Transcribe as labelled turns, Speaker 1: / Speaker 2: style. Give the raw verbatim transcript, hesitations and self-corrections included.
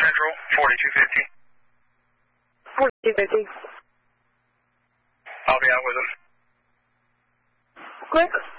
Speaker 1: Central, forty-two fifty.
Speaker 2: forty-two fifty.
Speaker 1: I'll be out with him.
Speaker 2: Quick.